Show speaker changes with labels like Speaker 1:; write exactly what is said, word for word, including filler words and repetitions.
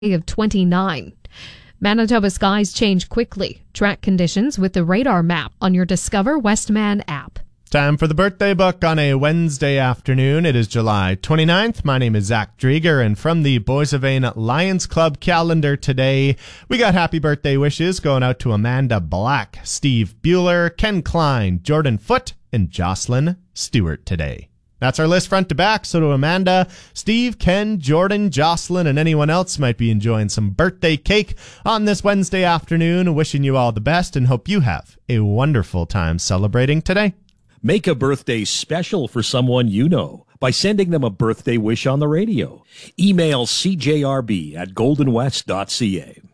Speaker 1: of twenty-nine. Manitoba skies change quickly. Track conditions with the radar map on your Discover Westman app.
Speaker 2: Time for the birthday book on a Wednesday afternoon. It is July twenty-ninth. My name is Zach Drieger, and from the Boissevain Lions Club calendar today, we got happy birthday wishes going out to Amanda Black, Steve Bueller, Ken Klein, Jordan Foote, and Jocelyn Stewart today. That's our list front to back, so to Amanda, Steve, Ken, Jordan, Jocelyn, and anyone else might be enjoying some birthday cake on this Wednesday afternoon. Wishing you all the best and hope you have a wonderful time celebrating today.
Speaker 3: Make a birthday special for someone you know by sending them a birthday wish on the radio. Email c j r b at golden west dot c a.